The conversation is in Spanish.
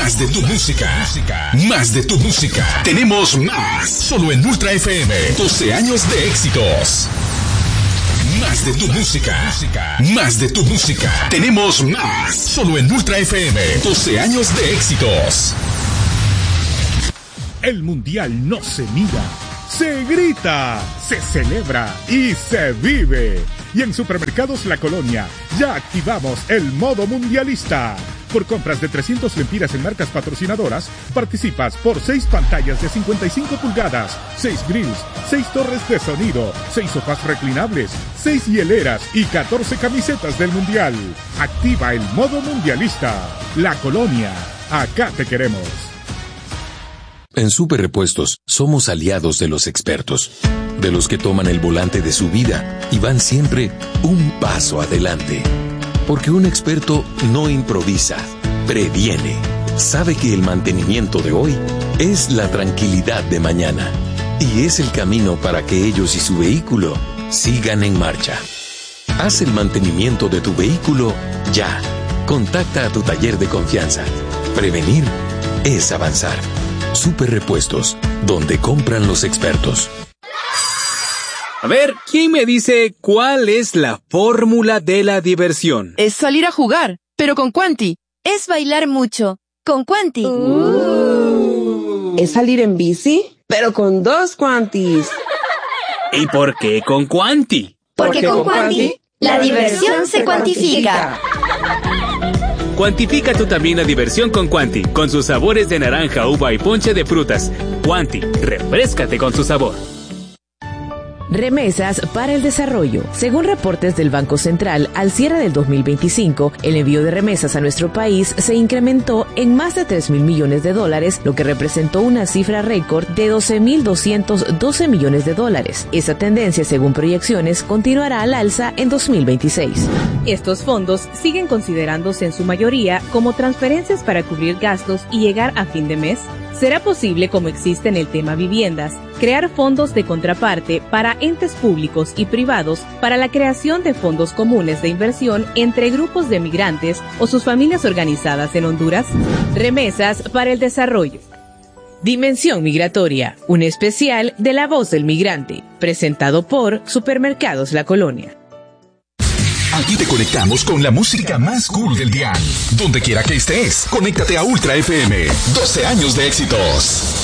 Más de tu música. Más de tu música. Tenemos más. Solo en Ultra FM. 12 años de éxitos. Más de tu música. Más de tu música. Tenemos más. Solo en Ultra FM. 12 años de éxitos. El mundial no se mira, se grita, se celebra y se vive. Y en Supermercados La Colonia ya activamos el modo mundialista. Por compras de 300 lempiras en marcas patrocinadoras, participas por 6 pantallas de 55 pulgadas, 6 grills, 6 torres de sonido, 6 sofás reclinables, 6 hieleras y 14 camisetas del mundial. Activa el modo mundialista. La Colonia, acá te queremos. En Super Repuestos somos aliados de los expertos, de los que toman el volante de su vida y van siempre un paso adelante. Porque un experto no improvisa, previene. Sabe que el mantenimiento de hoy es la tranquilidad de mañana y es el camino para que ellos y su vehículo sigan en marcha. Haz el mantenimiento de tu vehículo ya. Contacta a tu taller de confianza. Prevenir es avanzar. Super Repuestos, donde compran los expertos. A ver, ¿quién me dice cuál es la fórmula de la diversión? Es salir a jugar, pero con Quanti. Es bailar mucho, con Quanti. Es salir en bici, pero con 2 Quantis. ¿Y por qué con Quanti? Porque con Quanti, la diversión se cuantifica. Cuantifica tú también la diversión con Quanti, con sus sabores de naranja, uva y ponche de frutas. Quanti, refréscate con su sabor. Remesas para el desarrollo. Según reportes del Banco Central, al cierre del 2025, el envío de remesas a nuestro país se incrementó en más de 3.000 millones de dólares, lo que representó una cifra récord de 12.212 millones de dólares. Esa tendencia, según proyecciones, continuará al alza en 2026. Estos fondos siguen considerándose en su mayoría como transferencias para cubrir gastos y llegar a fin de mes. ¿Será posible, como existe en el tema viviendas, crear fondos de contraparte para entes públicos y privados para la creación de fondos comunes de inversión entre grupos de migrantes o sus familias organizadas en Honduras? Remesas para el desarrollo. Dimensión Migratoria, un especial de La Voz del Migrante, presentado por Supermercados La Colonia. Aquí te conectamos con la música más cool del dial. Donde quiera que estés, conéctate a Ultra FM. 12 años de éxitos.